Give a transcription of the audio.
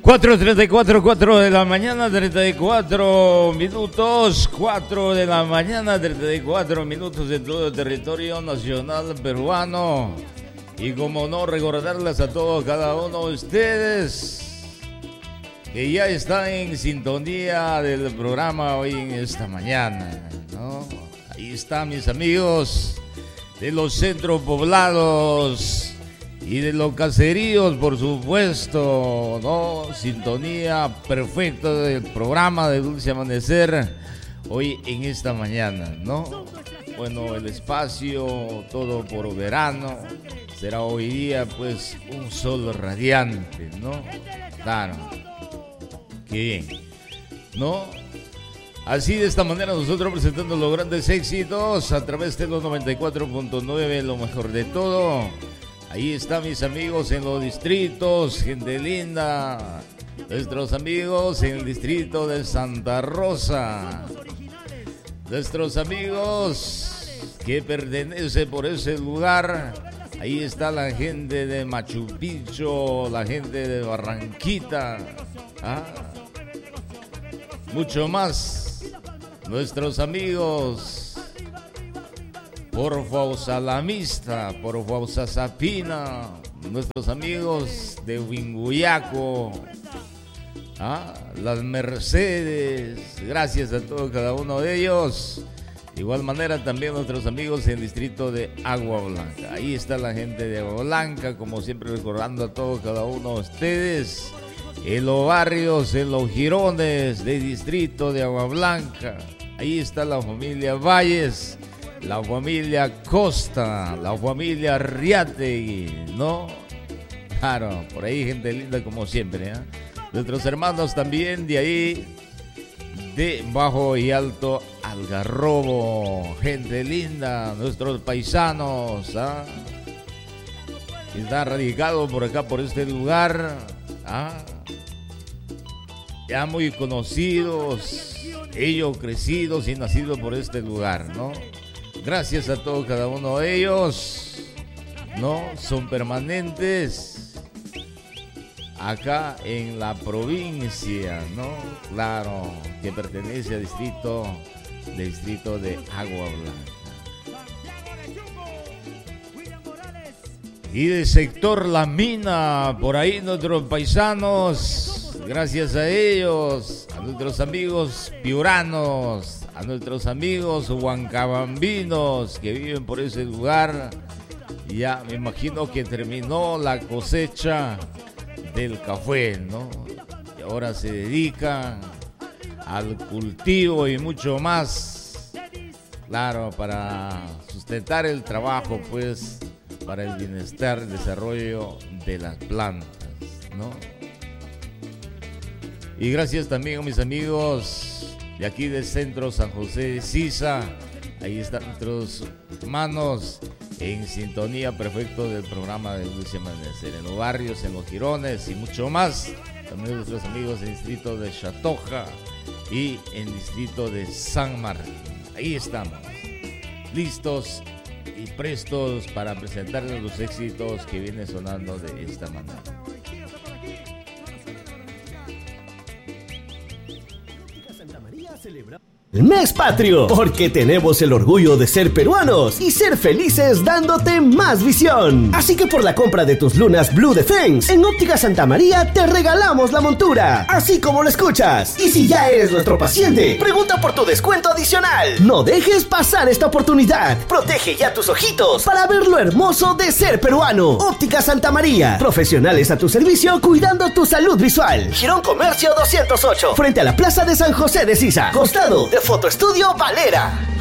4:34, 4 de la mañana, 34 minutos, 4 de la mañana, 34 minutos en todo el territorio nacional peruano. Y como no, recordarles a todos, cada uno de ustedes, que ya está en sintonía del programa hoy en esta mañana, ¿no? Ahí están mis amigos de los centros poblados y de los caseríos, por supuesto, ¿no? Sintonía perfecta del programa de Dulce Amanecer hoy en esta mañana, ¿no? Bueno, el espacio todo por verano será hoy día pues un sol radiante, ¿no? Claro, qué bien, ¿no? Así de esta manera nosotros presentando los grandes éxitos a través de los 94.9, lo mejor de todo. Ahí están mis amigos en los distritos, gente linda, nuestros amigos en el distrito de Santa Rosa, nuestros amigos que pertenecen por ese lugar. Ahí está la gente de Machu Picchu, la gente de Barranquita, mucho más, nuestros amigos por Fausalamista, por Fausasapina, nuestros amigos de Huinguyaco, las Mercedes, gracias a todos cada uno de ellos. De igual manera también nuestros amigos en el distrito de Agua Blanca. Ahí está la gente de Agua Blanca, como siempre recordando a todos cada uno de ustedes, en los barrios, en los jirones del distrito de Agua Blanca. Ahí está la familia Valles, la familia Costa, la familia Arriategui, ¿no? Claro, por ahí gente linda como siempre, ¿eh? Nuestros hermanos también de ahí, de Bajo y Alto Algarrobo, gente linda, nuestros paisanos, que están radicados por acá, por este lugar, ya muy conocidos, ellos crecidos y nacidos por este lugar, ¿no? Gracias a todos cada uno de ellos, ¿no? Son permanentes acá en la provincia, ¿no? Claro, que pertenece al distrito de Agua Blanca. Y del sector La Mina, por ahí nuestros paisanos, gracias a ellos, a nuestros amigos piuranos, a nuestros amigos huancabambinos que viven por ese lugar. Ya me imagino que terminó la cosecha del café, ¿no? Y ahora se dedican al cultivo y mucho más, claro, para sustentar el trabajo, pues, para el bienestar y desarrollo de las plantas, ¿no? Y gracias también a mis amigos de aquí del centro San José de Sisa. Ahí están nuestros hermanos en sintonía perfecto del programa de Dulce Amanecer, en los barrios, en los jirones y mucho más. También nuestros amigos en el distrito de Chatoja y en el distrito de San Martín. Ahí estamos, listos y prestos para presentarles los éxitos que vienen sonando de esta manera. El mes patrio, porque tenemos el orgullo de ser peruanos y ser felices dándote más visión. Así que por la compra de tus lunas Blue Defense, en Óptica Santa María te regalamos la montura, así como lo escuchas. Y si ya eres nuestro paciente, pregunta por tu descuento adicional. No dejes pasar esta oportunidad. Protege ya tus ojitos para ver lo hermoso de ser peruano. Óptica Santa María, profesionales a tu servicio cuidando tu salud visual. Girón Comercio 208, frente a la Plaza de San José de Sisa, costado de Fotoestudio Valera.